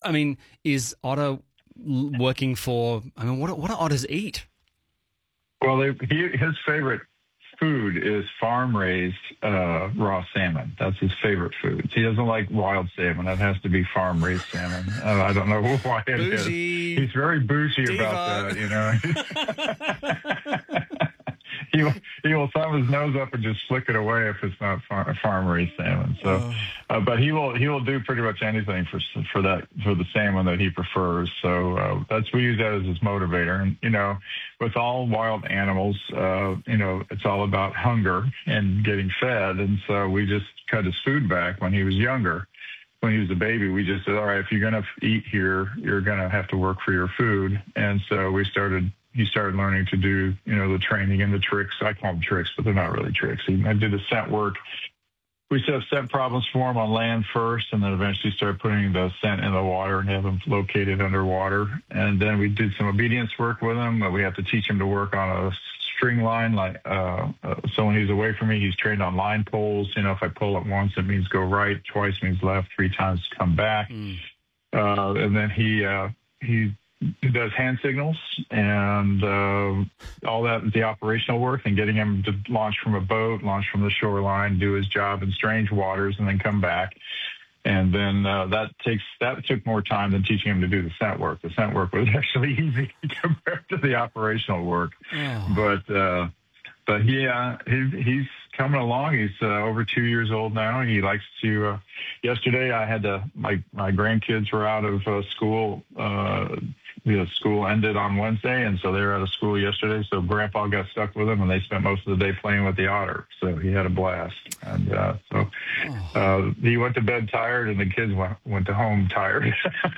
I mean, is Otter working for? I mean, what do otters eat? Well, his favorite food is farm-raised raw salmon. That's his favorite food. He doesn't like wild salmon. That has to be farm-raised salmon. I don't know why it is. He's very bougie about that, you know. He will thumb his nose up and just flick it away if it's not farm-raised salmon. So, but he will do pretty much anything for the salmon that he prefers. So we use that as his motivator. And you know, with all wild animals, you know, it's all about hunger and getting fed. And so we just cut his food back when he was younger. When he was a baby, we just said, all right, if you're going to eat here, you're going to have to work for your food. And so he started learning to do, you know, the training and the tricks. I call them tricks, but they're not really tricks. I did the scent work. We set scent problems for him on land first, and then eventually started putting the scent in the water and have him located underwater. And then we did some obedience work with him. We have to teach him to work on a string line. So when he's away from me, he's trained on line poles. You know, if I pull it once, it means go right, twice means left, 3 times come back. And then he does hand signals and all that, the operational work, and getting him to launch from a boat, launch from the shoreline, do his job in strange waters, and then come back. And then that took more time than teaching him to do the scent work. The scent work was actually easy compared to the operational work. But he's coming along. He's over 2 years old now. He likes to. Yesterday, I had my grandkids were out of school. School ended on Wednesday, and so they were out of school yesterday. So Grandpa got stuck with them, and they spent most of the day playing with the otter. So he had a blast. And he went to bed tired, and the kids went to home tired.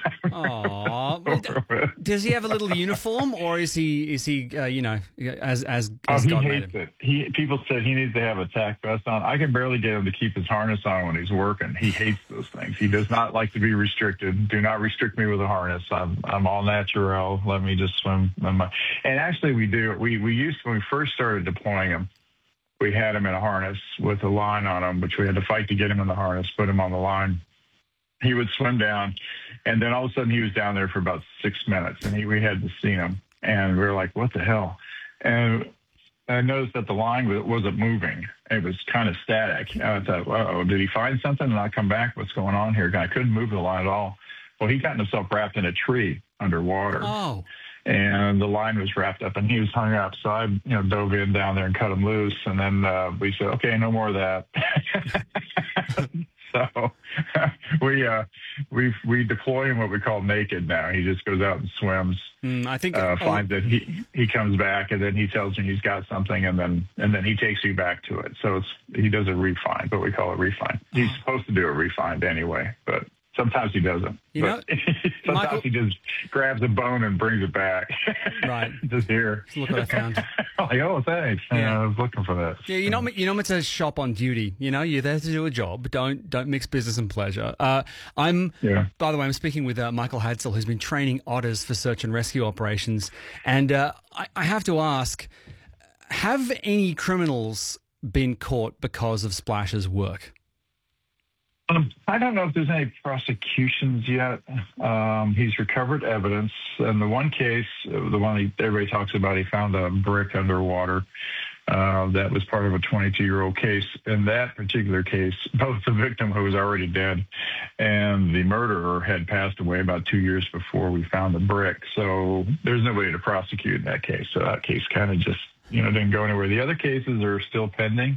Does he have a little uniform, or is he you know, as he God hates made him? it. People said he needs to have a tack vest on. I can barely get him to keep his harness on when he's working. He hates those things. He does not like to be restricted. Do not restrict me with a harness. I'm all natural. Let me just swim. And actually, we do. We used to, when we first started deploying him, we had him in a harness with a line on him, which we had to fight to get him in the harness, put him on the line. He would swim down, and then all of a sudden he was down there for about 6 minutes, and we had to see him, and we were like, what the hell? And I noticed that the line wasn't moving. It was kind of static. And I thought, uh-oh, did he find something and not come back? What's going on here? I couldn't move the line at all. Well, he got himself wrapped in a tree underwater. And the line was wrapped up, and he was hung up. So I, dove in down there and cut him loose. And then we said, okay, no more of that. So we deploy him what we call naked now. He just goes out and swims. I think finds that he comes back, and then he tells me he's got something, and then he takes you back to it. So he does a refine, but we call it refine. He's supposed to do a refined anyway, but sometimes he doesn't. Sometimes Michael, he just grabs a bone and brings it back. Right. Just here. Look what I found. Like, oh, thanks. Yeah. I was looking for that. Yeah, you're not to shop on duty. You're there to do a job. Don't mix business and pleasure. By the way, I'm speaking with Michael Hadsell, who's been training otters for search and rescue operations. And I have to ask, have any criminals been caught because of Splash's work? I don't know if there's any prosecutions yet. He's recovered evidence. And the one case, the one everybody talks about, he found a brick underwater. That was part of a 22-year-old case. In that particular case, both the victim, who was already dead, and the murderer had passed away about 2 years before we found the brick. So there's no way to prosecute in that case. So that case kind of just, didn't go anywhere. The other cases are still pending.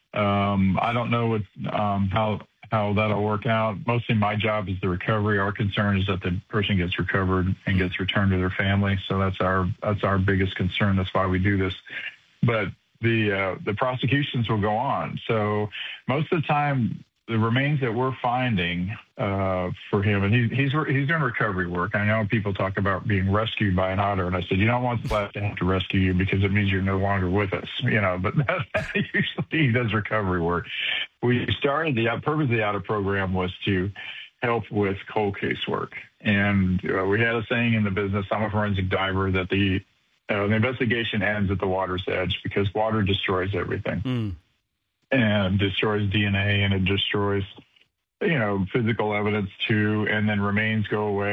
I don't know how that'll work out. Mostly my job is the recovery. Our concern is that the person gets recovered and gets returned to their family. So that's our biggest concern. That's why we do this. But the prosecutions will go on. So most of the time, the remains that we're finding for him, and he's doing recovery work. I know people talk about being rescued by an otter, and I said, you don't want Splash to have to rescue you because it means you're no longer with us, But usually he does recovery work. We started the purpose of the otter program was to help with cold case work, and we had a saying in the business. I'm a forensic diver that the investigation ends at the water's edge because water destroys everything. And destroys DNA, and it destroys, physical evidence too, and then remains go away.